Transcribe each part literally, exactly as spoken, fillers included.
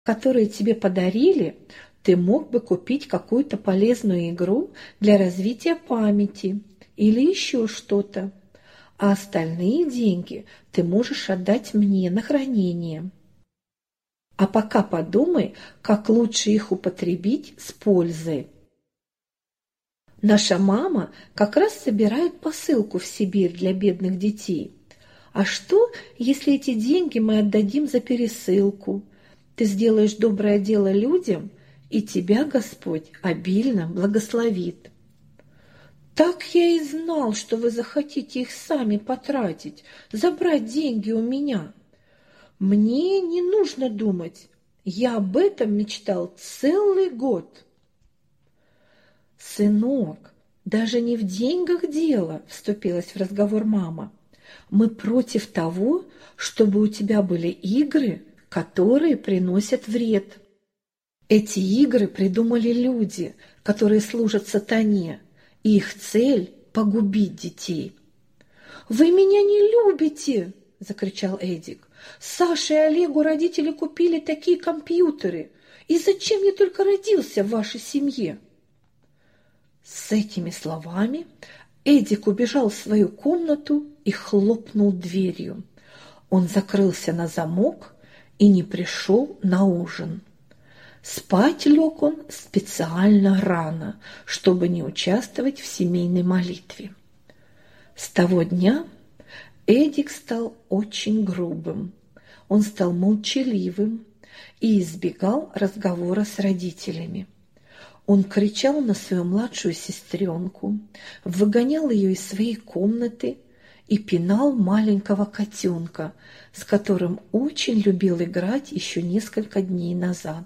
которые тебе подарили, ты мог бы купить какую-то полезную игру для развития памяти или еще что-то, а остальные деньги ты можешь отдать мне на хранение. А пока подумай, как лучше их употребить с пользой. Наша мама как раз собирает посылку в Сибирь для бедных детей. А что, если эти деньги мы отдадим за пересылку? Ты сделаешь доброе дело людям, и тебя Господь обильно благословит. Так я и знал, что вы захотите их сами потратить, забрать деньги у меня. Мне не нужно думать, я об этом мечтал целый год. Сынок, даже не в деньгах дело, вступилась в разговор мама. Мы против того, чтобы у тебя были игры, которые приносят вред. Эти игры придумали люди, которые служат сатане, и их цель – погубить детей. «Вы меня не любите!» – закричал Эдик. «Саше и Олегу родители купили такие компьютеры. И зачем я только родился в вашей семье?» С этими словами Эдик убежал в свою комнату и хлопнул дверью. Он закрылся на замок и не пришел на ужин. Спать лег он специально рано, чтобы не участвовать в семейной молитве. С того дня Эдик стал очень грубым. Он стал молчаливым и избегал разговора с родителями. Он кричал на свою младшую сестренку, выгонял ее из своей комнаты и пинал маленького котенка, с которым очень любил играть еще несколько дней назад.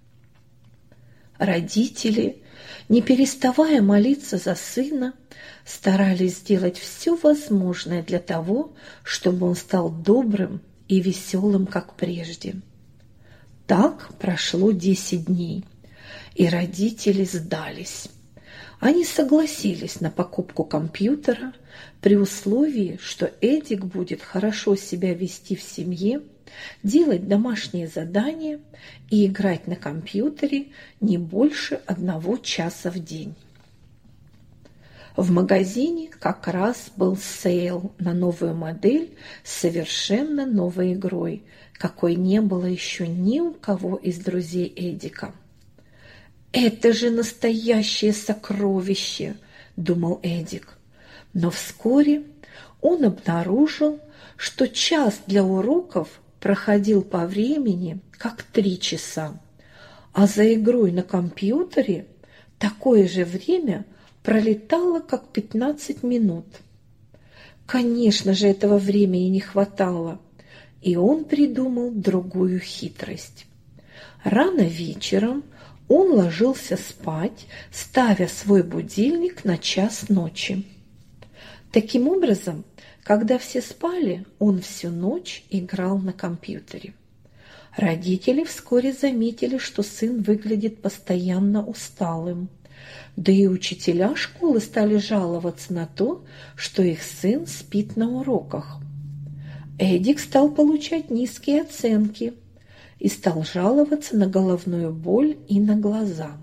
Родители, не переставая молиться за сына, старались сделать все возможное для того, чтобы он стал добрым и веселым, как прежде. Так прошло десять дней, и родители сдались. Они согласились на покупку компьютера при условии, что Эдик будет хорошо себя вести в семье, делать домашние задания и играть на компьютере не больше одного часа в день. В магазине как раз был сейл на новую модель с совершенно новой игрой, какой не было еще ни у кого из друзей Эдика. «Это же настоящее сокровище!» – думал Эдик. Но вскоре он обнаружил, что час для уроков проходил по времени как три часа, а за игрой на компьютере такое же время пролетало как пятнадцать минут. Конечно же, этого времени не хватало, и он придумал другую хитрость. Рано вечером он ложился спать, ставя свой будильник на час ночи. Таким образом, когда все спали, он всю ночь играл на компьютере. Родители вскоре заметили, что сын выглядит постоянно усталым. Да и учителя школы стали жаловаться на то, что их сын спит на уроках. Эдик стал получать низкие оценки и стал жаловаться на головную боль и на глаза.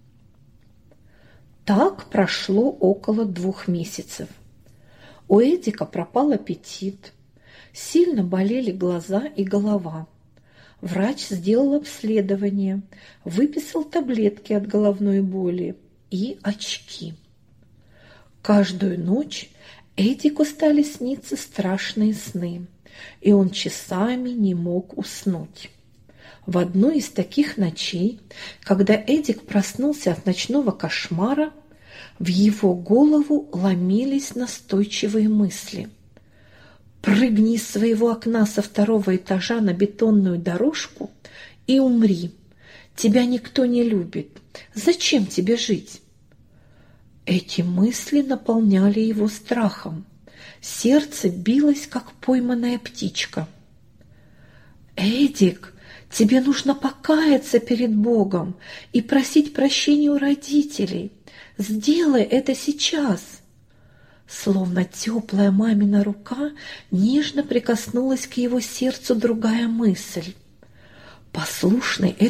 Так прошло около двух месяцев. У Эдика пропал аппетит, сильно болели глаза и голова. Врач сделал обследование, выписал таблетки от головной боли и очки. Каждую ночь Эдику стали сниться страшные сны, и он часами не мог уснуть. В одну из таких ночей, когда Эдик проснулся от ночного кошмара, в его голову ломились настойчивые мысли. «Прыгни из своего окна со второго этажа на бетонную дорожку и умри. Тебя никто не любит. Зачем тебе жить?» Эти мысли наполняли его страхом. Сердце билось, как пойманная птичка. «Эдик, тебе нужно покаяться перед Богом и просить прощения у родителей. Сделай это сейчас!» Словно теплая мамина рука нежно прикоснулась к его сердцу другая мысль. послушный